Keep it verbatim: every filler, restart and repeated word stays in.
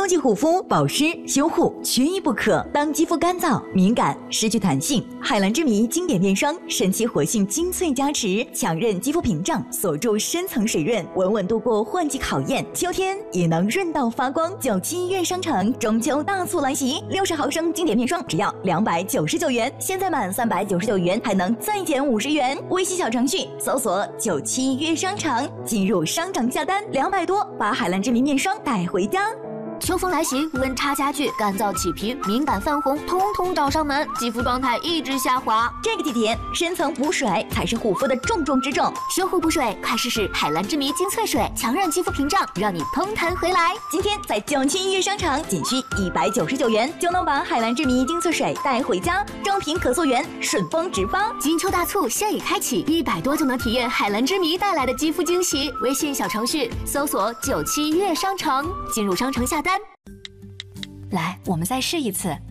季护肤、保湿、修护缺一不可。当肌肤干燥、敏感、失去弹性，海蓝之谜经典面霜神奇活性精粹加持，强韧肌肤屏障，锁住深层水润，稳稳度过换季考验。秋天也能润到发光。九七月商城中秋大促来袭，六十毫升经典面霜只要两百九十九元，现在满三百九十九元还能再减五十元。微信小程序搜索九七月商城，进入商城下单，两百多把海蓝之谜面霜带回家。 秋风来袭，温差加剧，干燥起皮、敏感泛红，通通找上门，肌肤状态一直下滑。 这个季节，深层补水才是护肤的重中之重。 修护补水，快试试海蓝之谜精粹水，强韧肌肤屏障，让你嘭弹回来。 今天在九七月商城，仅需一百九十九元就能把海蓝之谜精粹水带回家，正品可溯源，顺丰直发。 金秋大促现已开启，一百多就能体验海蓝之谜带来的肌肤惊喜。微信小程序搜索九七月商城，进入商城下单。 来，我们再试一次。